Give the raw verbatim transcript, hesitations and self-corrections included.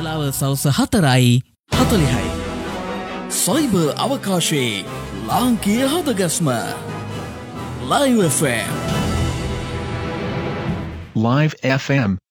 වෙලාව සවස හතරයි හතලිහයි. සයිබ අවකාශයේ ලාංකීය හදගැස්ම Live F M. Live F M